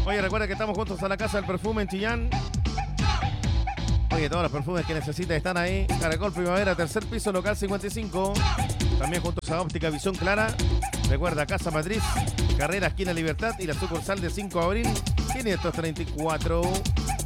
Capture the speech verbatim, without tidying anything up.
Oye, recuerda que estamos juntos a la Casa del Perfume en Chillán. Oye, todos los perfumes que necesitas están ahí. Caracol Primavera, tercer piso, local cincuenta y cinco. También juntos a Óptica Visión Clara. Recuerda, Casa Matriz, carrera esquina Libertad y la sucursal de cinco de abril, quinientos treinta y cuatro.